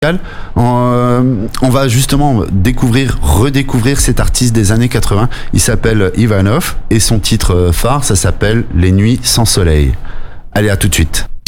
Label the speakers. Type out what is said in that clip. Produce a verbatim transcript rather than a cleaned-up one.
Speaker 1: On, euh, on va justement découvrir, redécouvrir cet artiste des années quatre-vingts. Il s'appelle Ivanov et son titre phare, ça s'appelle Les Nuits sans soleil. Allez, à tout de suite.